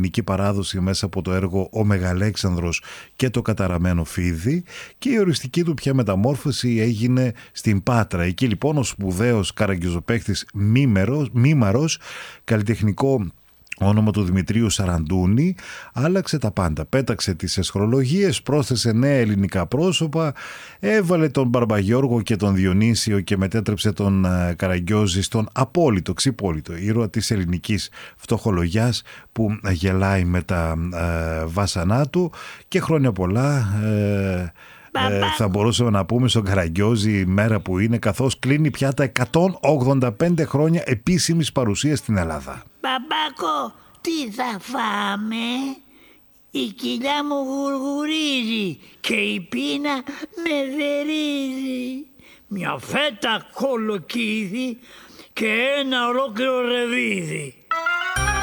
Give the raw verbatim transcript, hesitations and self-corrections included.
ελληνική παράδοση μέσα από το έργο «Ο Μεγαλέξανδρος και το καταραμένο φίδι», και η οριστική του πια μεταμόρφωση έγινε στην Πάτρα. Εκεί λοιπόν ο σπουδαίος καραγκιόζοπαίχτης Μήμαρος, καλλιτεχνικό όνομα του Δημητρίου Σαραντούνη, άλλαξε τα πάντα. Πέταξε τις εσχρολογίες, πρόσθεσε νέα ελληνικά πρόσωπα, έβαλε τον Μπαρμπαγιώργο και τον Διονύσιο και μετέτρεψε τον Καραγκιόζη στον απόλυτο, ξυπόλυτο ήρωα της ελληνικής φτωχολογιάς που γελάει με τα ε, βάσανά του, και χρόνια πολλά ε, Ε, θα μπορούσαμε να πούμε στον Καραγκιόζη η μέρα που είναι, καθώς κλείνει πια τα εκατόν ογδόντα πέντε χρόνια επίσημης παρουσίας στην Ελλάδα. Μπαμπάκο, τι θα φάμε? Η κοιλιά μου γουργουρίζει και η πείνα με δερίζει. Μια φέτα κολοκύδι και ένα ολόκληρο ρεβίδι.